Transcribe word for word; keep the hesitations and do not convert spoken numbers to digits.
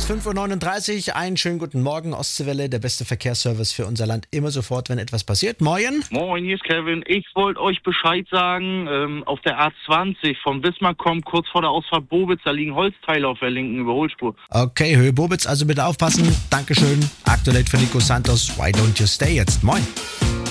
ist fünf Uhr neununddreißig. Einen schönen guten Morgen, Ostseewelle, der beste Verkehrsservice für unser Land. Immer sofort, wenn etwas passiert. Moin. Moin, hier ist Kevin. Ich wollte euch Bescheid sagen, ähm, auf der A zwanzig von Wismar kommt kurz vor der Ausfahrt Bobitz, da liegen Holzteile auf der linken Überholspur. Okay, Höhe Bobitz, also bitte aufpassen. Dankeschön. Aktuell für Nico Santos. Why don't you stay jetzt? Moin.